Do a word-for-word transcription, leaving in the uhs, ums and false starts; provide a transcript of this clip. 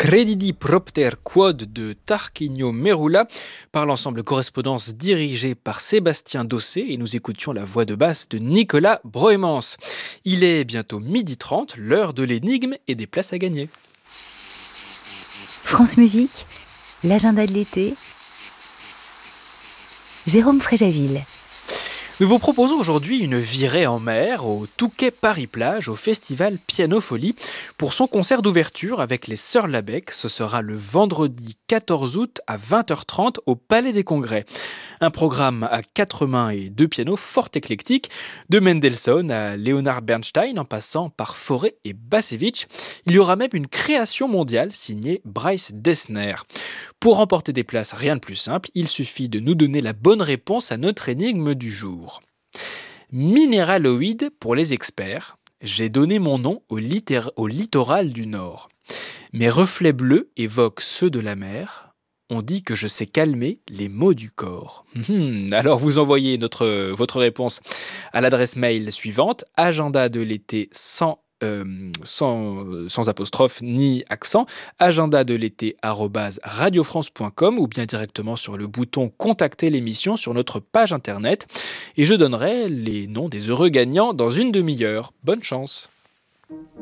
Credidi Propter Quod de Tarquinio Merula par l'ensemble Correspondance dirigé par Sébastien Dossé et nous écoutions la voix de basse de Nicolas Broemans. Il est bientôt midi trente, l'heure de l'énigme et des places à gagner. France Musique, l'agenda de l'été, Jérôme Fréjaville. Nous vous proposons aujourd'hui une virée en mer au Touquet Paris-Plage au festival Piano Folie pour son concert d'ouverture avec les Sœurs Labec. Ce sera le vendredi quatorze août à vingt heures trente au Palais des Congrès. Un programme à quatre mains et deux pianos fort éclectique, de Mendelssohn à Leonard Bernstein en passant par Fauré et Bassevich. Il y aura même une création mondiale signée Bryce Dessner. Pour remporter des places, rien de plus simple, il suffit de nous donner la bonne réponse à notre énigme du jour. Minéraloïde pour les experts, j'ai donné mon nom au, littér- au littoral du Nord. Mes reflets bleus évoquent ceux de la mer. On dit que je sais calmer les maux du corps. Hum, alors vous envoyez notre, votre réponse à l'adresse mail suivante, agenda de l'été sans Euh, sans, sans apostrophe ni accent, agenda de l'été arobase radiofrance point com ou bien directement sur le bouton contacter l'émission sur notre page internet et je donnerai les noms des heureux gagnants dans une demi-heure. Bonne chance!